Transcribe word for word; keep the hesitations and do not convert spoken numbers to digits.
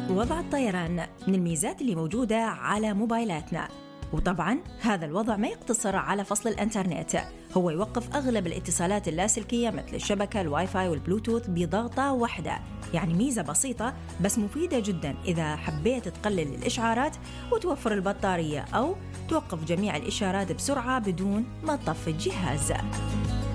وضع الطيران من الميزات اللي موجودة على موبايلاتنا، وطبعاً هذا الوضع ما يقتصر على فصل الإنترنت، هو يوقف أغلب الاتصالات اللاسلكية مثل الشبكة الواي فاي والبلوتوث بضغطة واحدة. يعني ميزة بسيطة بس مفيدة جداً إذا حبيت تقلل الإشعارات وتوفر البطارية، أو توقف جميع الإشارات بسرعة بدون ما تطفي الجهاز.